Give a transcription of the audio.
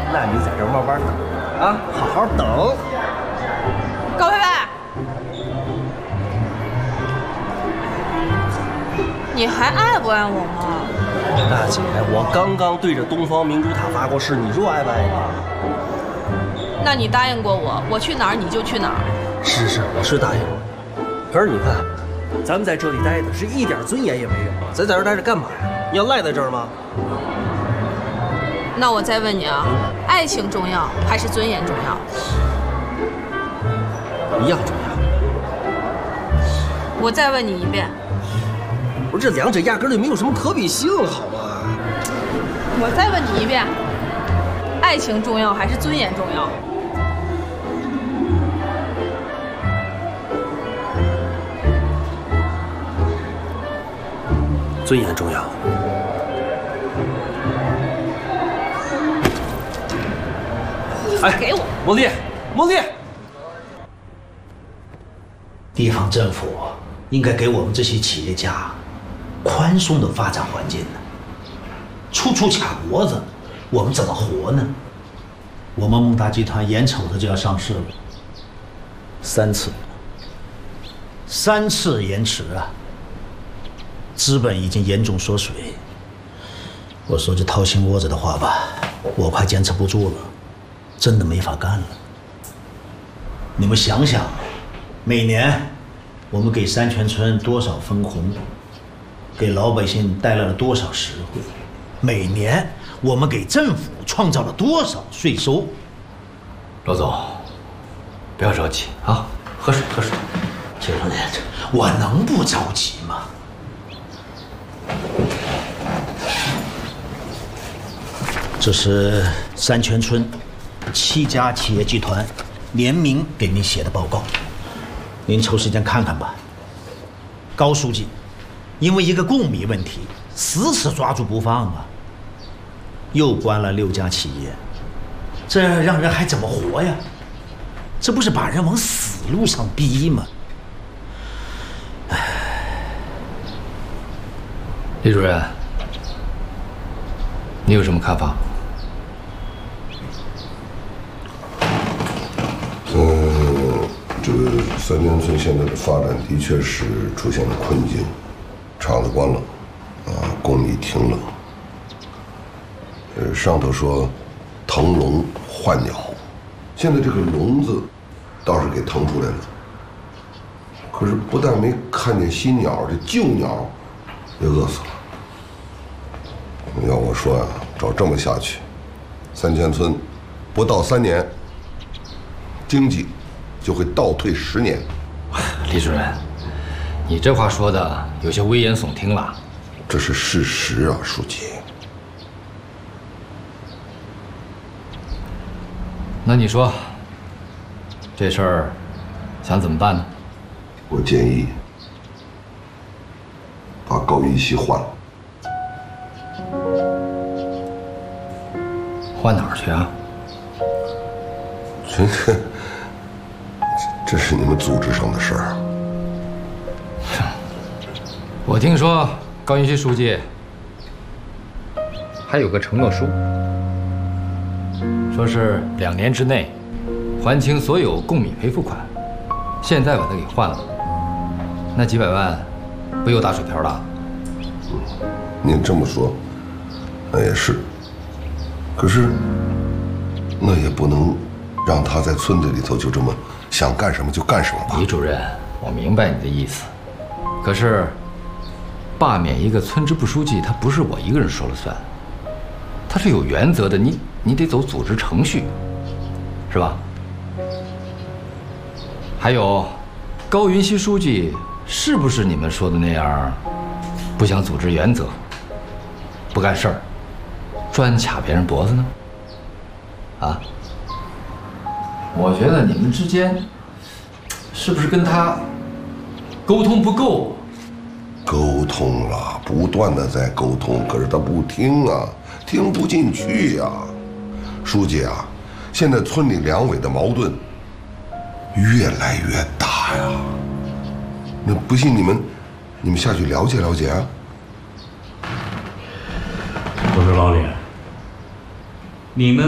那你在这儿慢慢等啊，好好等。 高佩佩，你还爱不爱我吗？ 大姐，我刚刚对着东方明珠塔发过誓，你说爱不爱吗？ 那你答应过我，我去哪儿你就去哪儿。 是，我是答应了。可是你看，咱们在这里待的是一点尊严也没有，咱在这儿待着干嘛呀？你要赖在这儿吗？ 那我再问你啊，爱情重要还是尊严重要？ 一样重要。 我再问你一遍。 不是，这两者压根儿就没有什么可比性，好吗？ 我再问你一遍，爱情重要还是尊严重要？ 尊严重要。 哎，给我！ 茉莉， 地方政府应该给我们这些企业家宽松的发展环境呢。处处卡脖子，我们怎么活呢？我们蒙达集团眼瞅着就要上市了，3次延迟啊！资本已经严重缩水。我说句掏心窝子的话吧，我快坚持不住了，真的没法干了。你们想想，每年我们给山泉村多少分红，给老百姓带来了多少实惠，每年我们给政府创造了多少税收。 罗总，不要着急啊，喝水。 谢总，我能不着急吗？这是山泉村7家企业集团联名给您写的报告，您抽时间看看吧。高书记因为一个供米问题死死抓住不放啊，又关了6家企业，这让人还怎么活呀？这不是把人往死路上逼吗？ 李主任，你有什么看法？ 这个三江村现在的发展的确是出现了困境，厂子关了，工艺停了。上头说腾笼换鸟，现在这个笼子倒是给腾出来了，可是不但没看见新鸟，这旧鸟也饿死了。要我说呀，照这么下去，三江村不到3年，经济就会倒退10年。 李主任，你这话说的有些危言耸听了。 这是事实啊，书记。 那你说，这事儿想怎么办呢？ 我建议把高云熙换了。 换哪儿去啊？ 这是你们组织上的事儿。 我听说高云熙书记还有个承诺书，说是2年之内还清所有供米赔付款。现在把它给换了，那几百万不又打水漂了？ 您这么说，那也是。可是，那也不能让他在村子里头就这么想干什么就干什么吧？ 李主任，我明白你的意思，可是罢免一个村支部书记，他不是我一个人说了算，他是有原则的，你得走组织程序，是吧？还有，高云熙书记是不是你们说的那样，不讲组织原则，不干事儿，专卡别人脖子呢？啊？我觉得你们之间是不是跟他沟通不够？ 沟通了，不断的在沟通，可是他不听啊，听不进去呀。书记啊，现在村里两委的矛盾越来越大呀。那不信你们下去了解了解啊。 我说老李，你们